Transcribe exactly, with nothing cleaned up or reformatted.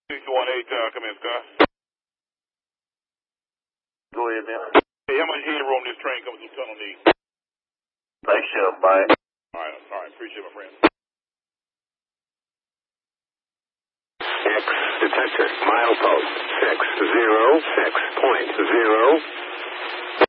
six one eight, uh, come in, Scott. Go ahead, man. Hey, how much headroom this train coming through Tunnel need? Thanks, Chef. Bye. All right, all right, appreciate it, my friend. X detector, milepost six zero six point zero.